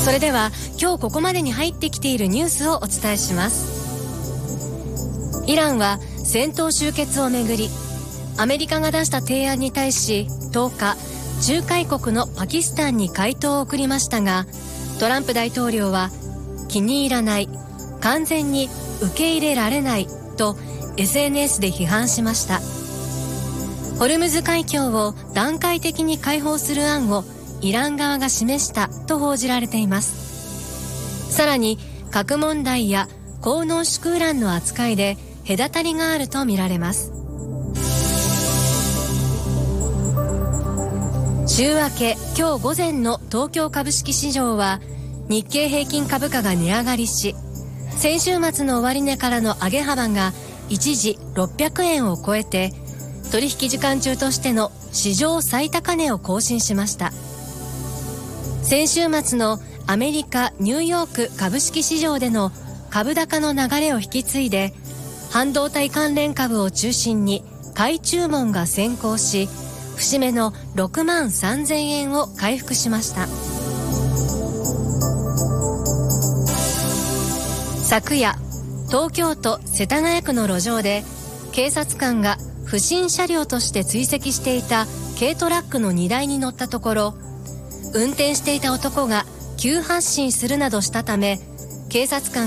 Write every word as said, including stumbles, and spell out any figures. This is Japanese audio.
それでは今日ここまでに入ってきているニュースをお伝えします。イランは戦闘終結をめぐりアメリカが出した提案に対しとおか仲介国のパキスタンに回答を送りましたが、トランプ大統領は気に入らない、完全に受け入れられないと エスエヌエス で批判しました。ホルムズ海峡を段階的に開放する案をイラン側が示したと報じられています。さらに核問題や高濃縮ウランの扱いで隔たりがあるとみられます。週明け今日午前の東京株式市場は日経平均株価が値上がりし、先週末の終値からの上げ幅が一時ろっぴゃくえんを超えて取引時間中としての史上最高値を更新しました。先週末のアメリカ・ニューヨーク株式市場での株高の流れを引き継いで、半導体関連株を中心に買い注文が先行し、節目のろくまんさんぜんえんを回復しました。昨夜、東京都世田谷区の路上で警察官が不審車両として追跡していた軽トラックの荷台に乗ったところ、運転していた男が急発進するなどしたため、警察官